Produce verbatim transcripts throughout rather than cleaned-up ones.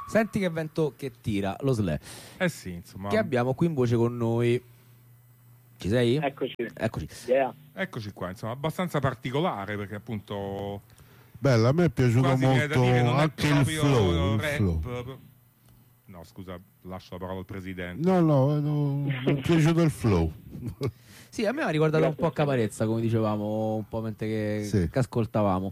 Senti che vento che tira, lo Sle. Eh sì, insomma. Che abbiamo qui in voce con noi. Ci sei? Eccoci. Eccoci. Yeah. Eccoci qua, insomma, abbastanza particolare perché appunto... Bella, a me è piaciuto quasi viene da molto dire, non è anche il proprio flow, il rap. flow. No, scusa, lascio la parola al presidente. No, no, no, mi è piaciuto il flow. Sì, a me ha ricordato un po' Caparezza, come dicevamo un po' mentre che, Sì. che ascoltavamo.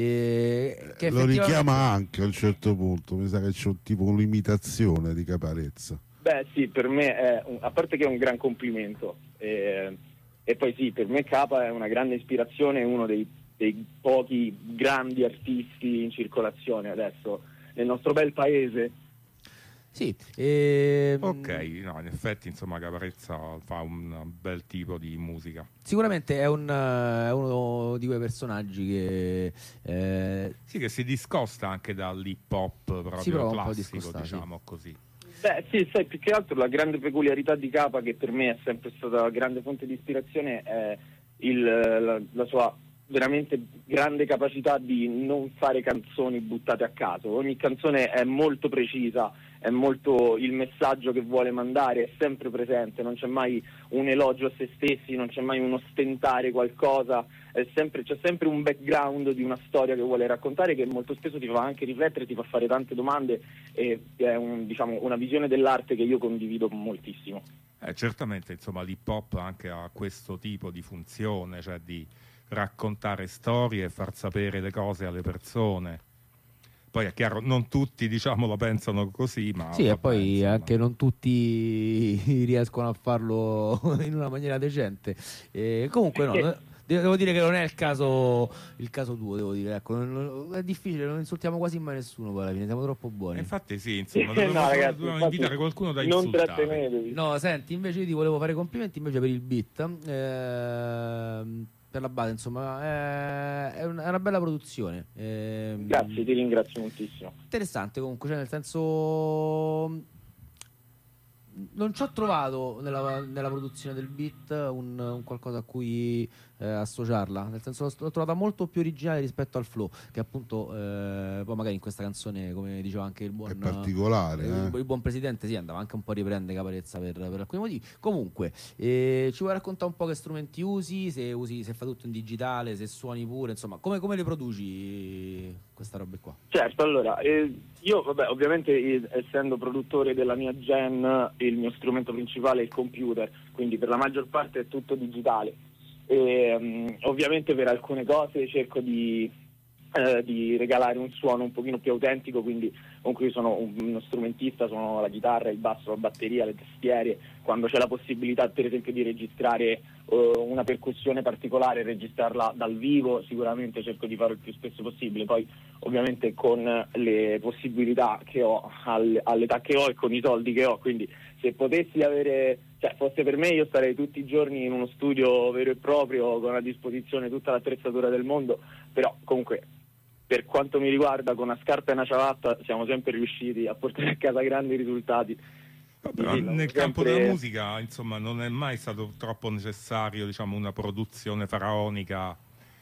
E che Lo effettivamente- richiama anche a un certo punto, mi sa che c'è un tipo un'imitazione di Caparezza. Beh sì, per me è, un- a parte che è un gran complimento, e, e poi sì, per me Capa è una grande ispirazione, è uno dei, dei pochi grandi artisti in circolazione adesso nel nostro bel paese. Sì, ehm, Ok, no, in effetti insomma Caparezza fa un bel tipo di musica. sicuramente è, un, eh, è uno di quei personaggi che eh, Sì, che si discosta anche dall'hip hop Si prova proprio un po' a classico, discostare, sì. diciamo così. Beh sì, sai, più che altro la grande peculiarità di Capa, che per me è sempre stata una grande fonte di ispirazione, è il, la, la sua veramente grande capacità di non fare canzoni buttate a caso. Ogni canzone è molto precisa, è molto il messaggio che vuole mandare, è sempre presente, non c'è mai un elogio a se stessi, non c'è mai uno stentare qualcosa, è sempre, c'è sempre un background di una storia che vuole raccontare, che molto spesso ti fa anche riflettere, ti fa fare tante domande, e è un, diciamo, una visione dell'arte che io condivido moltissimo. Eh, certamente insomma l'hip hop anche ha questo tipo di funzione, cioè di raccontare storie e far sapere le cose alle persone. Poi è chiaro, non tutti diciamo lo pensano così, ma sì, e vabbè, poi insomma. anche non tutti riescono a farlo in una maniera decente. E comunque no, de- devo dire che non è il caso il caso tuo, devo dire, ecco, non- non- è difficile, non insultiamo quasi mai nessuno poi alla fine, siamo troppo buoni. E infatti sì, insomma, No, dobbiamo, ragazzi, dobbiamo infatti, invitare qualcuno da non insultare. trattenetevi. No, senti, invece io ti volevo fare complimenti invece per il beat, ehm, per la base, insomma, è, è una, è una bella produzione. ehm, Grazie, ti ringrazio moltissimo. Interessante comunque, cioè nel senso non ci ho trovato nella, nella produzione del beat un, un qualcosa a cui eh, associarla, nel senso l'ho, l'ho trovata molto più originale rispetto al flow, che appunto eh, poi magari in questa canzone, come diceva anche il buon È particolare, eh, eh. il, il buon presidente, sì, andava anche un po' a riprendere Caparezza per, per alcuni motivi. Comunque eh, ci vuoi raccontare un po' che strumenti usi, se usi, se fai tutto in digitale, se suoni pure, insomma, come, come le produci questa roba qua? Certo, allora, eh, io vabbè, ovviamente eh, essendo produttore della mia gen, il mio strumento principale è il computer, quindi per la maggior parte è tutto digitale. E, um, ovviamente per alcune cose cerco di, eh, di regalare un suono un pochino più autentico, quindi comunque io sono un- uno strumentista, suono la chitarra, il basso, la batteria, le tastiere. Quando c'è la possibilità per esempio di registrare eh, una percussione particolare, registrarla dal vivo, sicuramente cerco di farlo il più spesso possibile. Poi ovviamente con le possibilità che ho al- all'età che ho e con i soldi che ho, quindi se potessi avere, cioè fosse per me, io starei tutti i giorni in uno studio vero e proprio con a disposizione tutta l'attrezzatura del mondo, però comunque per quanto mi riguarda con una scarpa e una ciabatta siamo sempre riusciti a portare a casa grandi risultati. Però Sì, nel sempre- campo della musica, insomma, non è mai stato troppo necessario, diciamo, una produzione faraonica.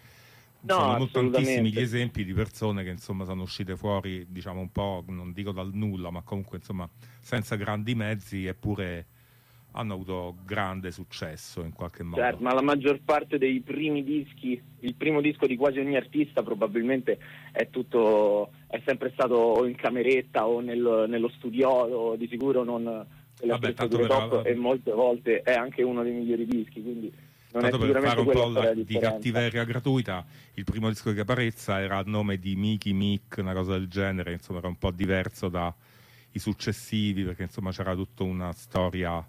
No, Sono molto tantissimi assolutamente. gli esempi di persone che insomma sono uscite fuori, diciamo, un po', non dico dal nulla, ma comunque insomma senza grandi mezzi, eppure hanno avuto grande successo in qualche modo. Certo, ma la maggior parte dei primi dischi, il primo disco di quasi ogni artista probabilmente è tutto, è sempre stato o in cameretta o nel- nello studio, o di sicuro non nelle Vabbè, tanto attrezzature per- top, e molte volte è anche uno dei migliori dischi, quindi non Tanto è per sicuramente fare un quella po' a fare la, la di differenza. cattiveria gratuita, il primo disco di Caparezza era a nome di Mickey Mick, una cosa del genere, insomma era un po' diverso dai successivi, perché insomma c'era tutta una storia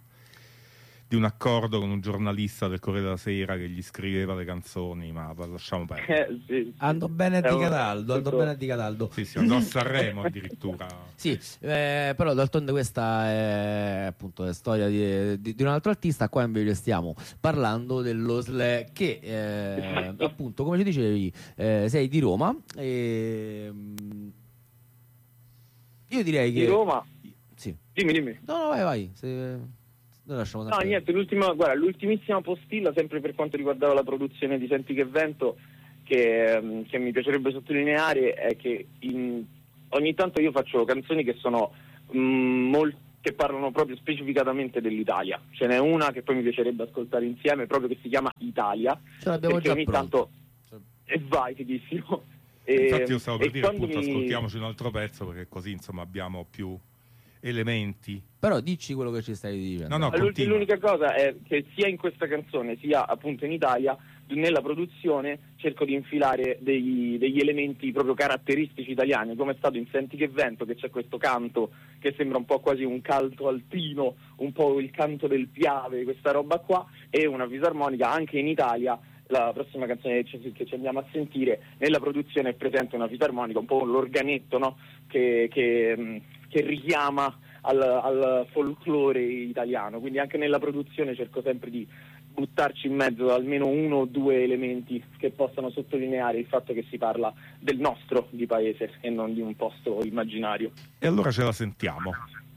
di un accordo con un giornalista del Corriere della Sera che gli scriveva le canzoni, ma lasciamo perdere. Eh, sì, sì. Ando bene È di un- Cataldo, ando tutto- bene di Cataldo. Sì, sì, andò a Sanremo addirittura. Sì, eh, però d'altronde questa è appunto la storia di, di- di un altro artista. Qua invece stiamo parlando dello Sle, che eh, appunto, come ci dicevi, eh, sei di Roma e mm, io direi Di che Roma, sì. dimmi, dimmi. No, no, vai, vai. Se... Noi lasciamo No, sempre... niente, l'ultima, guarda, l'ultimissima postilla, sempre per quanto riguardava la produzione di Senti che vento, che, ehm, che mi piacerebbe sottolineare, è che in ogni tanto io faccio canzoni che sono mh, molto che parlano proprio specificatamente dell'Italia. Ce n'è una che poi mi piacerebbe ascoltare insieme, proprio che si chiama Italia. Ce l'abbiamo perché già ogni pronto. tanto e vai fighissimo. Infatti io stavo per e dire appunto quando mi- ascoltiamoci un altro pezzo, perché così insomma abbiamo più elementi. Però dici quello che ci stai dicendo. No, no, L'ultima- continua. L'unica cosa è che sia in questa canzone sia appunto in Italia, nella produzione cerco di infilare degli, degli elementi proprio caratteristici italiani, come è stato in Senti che vento, che c'è questo canto che sembra un po' quasi un canto alpino, un po' il canto del Piave, questa roba qua, e una fisarmonica anche in Italia. La prossima canzone che ci, che ci andiamo a sentire, nella produzione è presente una fisarmonica, un po' l'organetto, no? che, che, mh, che richiama al, al folklore italiano, quindi anche nella produzione cerco sempre di buttarci in mezzo almeno uno o due elementi che possano sottolineare il fatto che si parla del nostro di paese e non di un posto immaginario. E allora ce la sentiamo.